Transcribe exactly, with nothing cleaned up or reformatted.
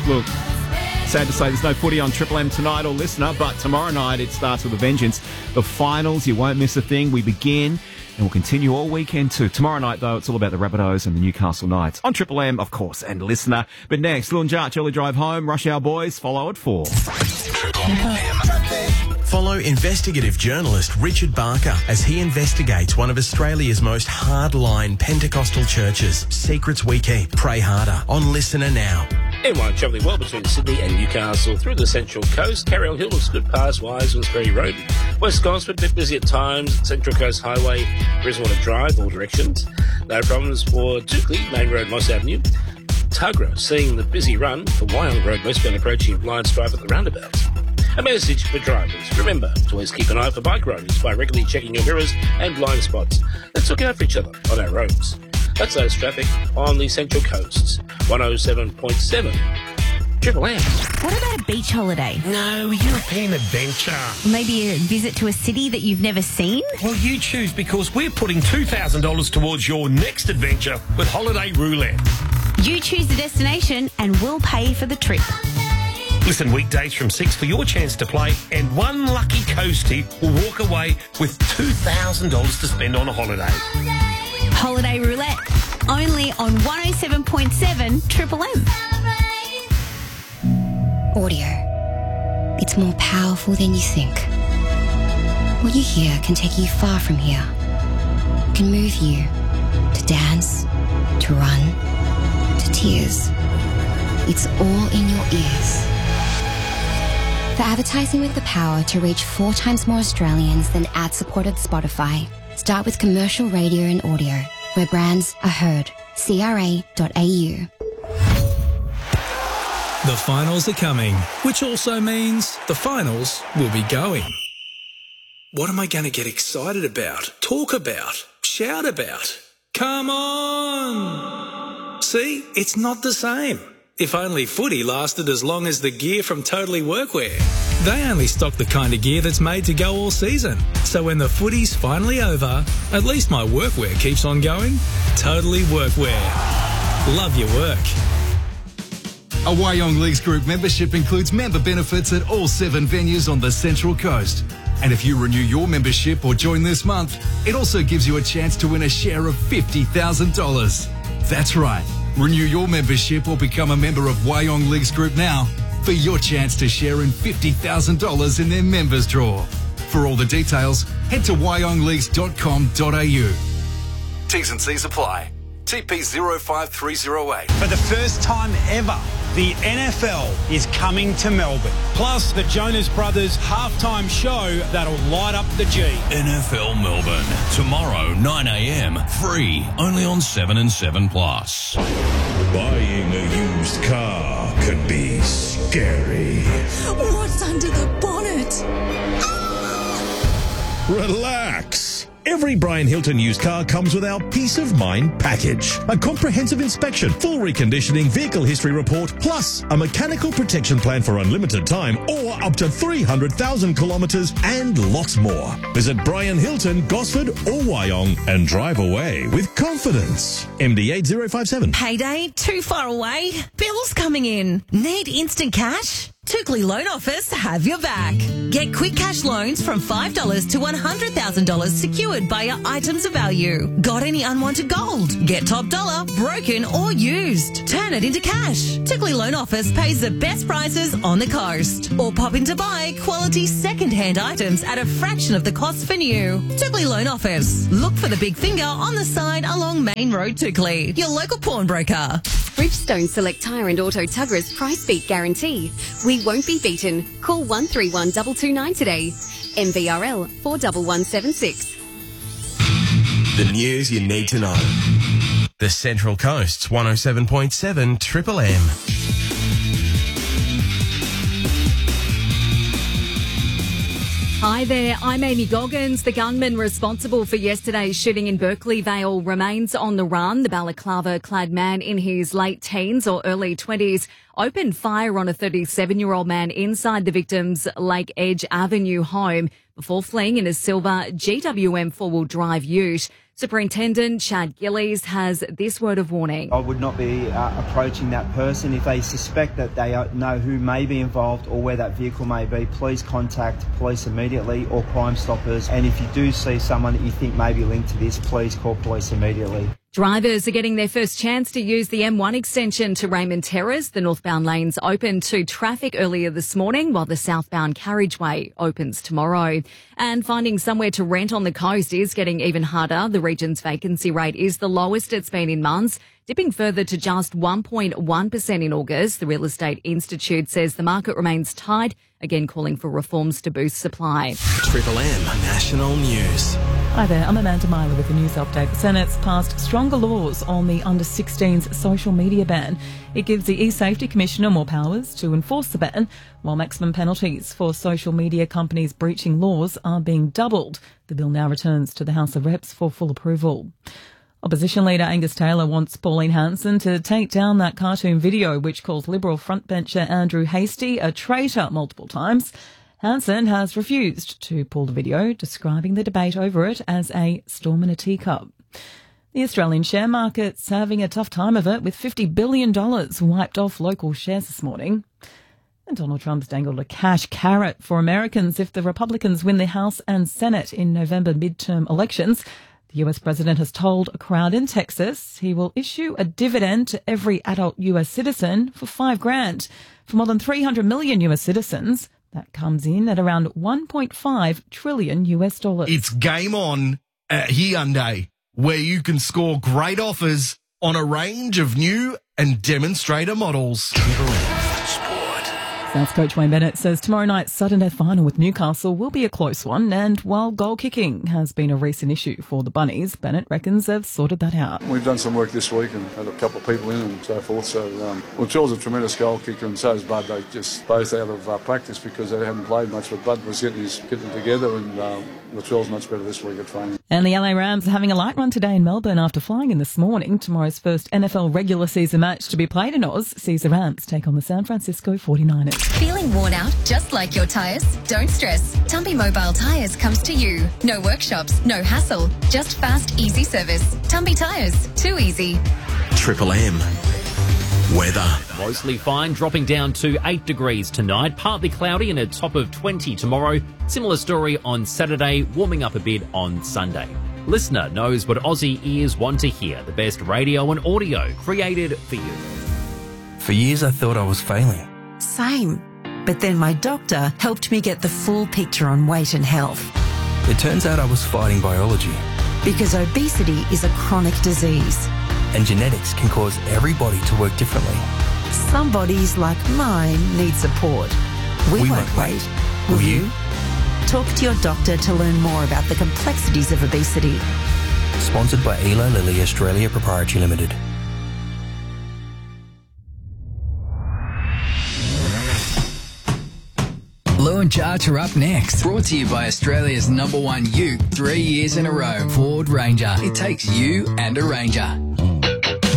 Look, sad to say there's no footy on Triple M tonight or Listener, but tomorrow night it starts with a vengeance. The finals, you won't miss a thing. We begin and we'll continue all weekend too. Tomorrow night, though, it's all about the Rabbitohs and the Newcastle Knights. On Triple M, of course, and Listener. But next, Lil Jarch, Early Drive Home, Rush Hour Boys, follow at four. Triple M. Follow investigative journalist Richard Barker as he investigates one of Australia's most hardline Pentecostal churches. Secrets we keep. Pray harder. On Listener now. M one travelling well between Sydney and Newcastle through the Central Coast. Carry on Hill looks good past Wiseman's Ferry Road. West Gosford, a bit busy at times. Central Coast Highway, Brisbane Drive, all directions. No problems for Tukely, Main Road, Moss Avenue. Tuggerah, seeing the busy run for Wyong Road westbound approaching Blind Stripe at the roundabout. A message for drivers. Remember to always keep an eye for bike riders by regularly checking your mirrors and blind spots. Let's look out for each other on our roads. That's those traffic on the Central Coast. one oh seven point seven. Triple M. What about a beach holiday? No, European adventure. Maybe a visit to a city that you've never seen? Well, you choose, because we're putting two thousand dollars towards your next adventure with Holiday Roulette. You choose the destination and we'll pay for the trip. Listen weekdays from six for your chance to play, and one lucky coastie will walk away with two thousand dollars to spend on a holiday. Holiday Roulette, only on one oh seven point seven Triple M. Audio. It's more powerful than you think. What you hear can take you far from here. It can move you to dance, to run, to tears. It's all in your ears. For advertising with the power to reach four times more Australians than ad-supported Spotify, start with commercial radio and audio, where brands are heard. C R A dot A U. The finals are coming, which also means the finals will be going. What am I going to get excited about, talk about, shout about? Come on! See, it's not the same. If only footy lasted as long as the gear from Totally Workwear. They only stock the kind of gear that's made to go all season. So when the footy's finally over, at least my workwear keeps on going. Totally Workwear. Love your work. A Wyong Leagues Group membership includes member benefits at all seven venues on the Central Coast. And if you renew your membership or join this month, it also gives you a chance to win a share of fifty thousand dollars. That's right. Renew your membership or become a member of Wyong Leagues Group now for your chance to share in fifty thousand dollars in their members draw. For all the details, head to wyong leagues dot com dot a u. T's and C's apply. T P zero five three zero eight. For the first time ever, the N F L is coming to Melbourne. Plus, the Jonas Brothers halftime show that'll light up the G. N F L Melbourne, tomorrow, nine a m, free, only on seven and seven plus. Buying a used car can be scary. What's under the bonnet? Relax. Every Brian Hilton used car comes with our Peace of Mind package. A comprehensive inspection, full reconditioning, vehicle history report, plus a mechanical protection plan for unlimited time or up to three hundred thousand kilometres and lots more. Visit Brian Hilton, Gosford or Wyong and drive away with confidence. M D eight zero five seven. Payday too far away? Bills coming in? Need instant cash? Tukely Loan Office have your back. Get quick cash loans from five dollars to one hundred thousand dollars secured by your items of value. Got any unwanted gold? Get top dollar, broken or used. Turn it into cash. Tukely Loan Office pays the best prices on the coast. Or pop in to buy quality second-hand items at a fraction of the cost for new. Tukely Loan Office. Look for the big finger on the side along Main Road, Tukely. Your local pawnbroker. Bridgestone Select Tyre and Auto Tuggerah's price beat guarantee. We won't be beaten. Call one three one two two nine today. M V R L four one one seven six. The news you need to know. The Central Coast's one oh seven point seven Triple M. Hi there, I'm Amy Goggins. The gunman responsible for yesterday's shooting in Berkeley Vale remains on the run. The balaclava-clad man in his late teens or early twenties opened fire on a thirty-seven-year-old man inside the victim's Lake Edge Avenue home before fleeing in a silver G W M four-wheel drive ute. Superintendent Chad Gillies has this word of warning. I would not be uh, approaching that person. If they suspect that they know who may be involved or where that vehicle may be, please contact police immediately or Crime Stoppers. And if you do see someone that you think may be linked to this, please call police immediately. Drivers are getting their first chance to use the M one extension to Raymond Terrace. The northbound lanes opened to traffic earlier this morning, while the southbound carriageway opens tomorrow. And finding somewhere to rent on the coast is getting even harder. The region's vacancy rate is the lowest it's been in months, dipping further to just one point one percent in August. The Real Estate Institute says the market remains tight, again calling for reforms to boost supply. Triple M National News. Hi there, I'm Amanda Myler with the news update. The Senate's passed stronger laws on the under sixteens social media ban. It gives the eSafety Commissioner more powers to enforce the ban, while maximum penalties for social media companies breaching laws are being doubled. The bill now returns to the House of Reps for full approval. Opposition leader Angus Taylor wants Pauline Hanson to take down that cartoon video which calls Liberal frontbencher Andrew Hastie a traitor multiple times. Hanson has refused to pull the video, describing the debate over it as a storm in a teacup. The Australian share market's having a tough time of it, with fifty billion dollars wiped off local shares this morning. And Donald Trump's dangled a cash carrot for Americans if the Republicans win the House and Senate in November midterm elections. The U S president has told a crowd in Texas he will issue a dividend to every adult U S citizen for five grand. For more than three hundred million U S citizens, that comes in at around one point five trillion U S dollars. It's game on at Hyundai, where you can score great offers on a range of new and demonstrator models. South coach Wayne Bennett says tomorrow night's sudden death final with Newcastle will be a close one, and while goal kicking has been a recent issue for the Bunnies, Bennett reckons they've sorted that out. We've done some work this week and had a couple of people in and so forth, so um, well, Charles is a tremendous goal kicker and so is Bud. They just both out of uh, practice because they hadn't played much, but Bud was getting his getting together, and um, Latrell's much better this week at training. And the L A Rams are having a light run today in Melbourne after flying in this morning. Tomorrow's first N F L regular season match to be played in Oz sees the Rams take on the San Francisco forty-niners. Feeling worn out just like your tyres? Don't stress. Tumby Mobile Tyres comes to you. No workshops, no hassle, just fast, easy service. Tumby Tyres, too easy. Triple M weather. Mostly fine, dropping down to eight degrees tonight. Partly cloudy and a top of twenty tomorrow. Similar story on Saturday, warming up a bit on Sunday. Listener knows what Aussie ears want to hear. The best radio and audio created for you. For years I thought I was failing. Same. But then my doctor helped me get the full picture on weight and health. It turns out I was fighting biology. Because obesity is a chronic disease. And genetics can cause every body to work differently. Some bodies, like mine, need support. We, we won't, won't wait. wait. Will, Will you? you? Talk to your doctor to learn more about the complexities of obesity. Sponsored by Eli Lilly Australia Proprietary Limited. Lou and Charge are up next. Brought to you by Australia's number one ute three years in a row, Ford Ranger. It takes you and a Ranger.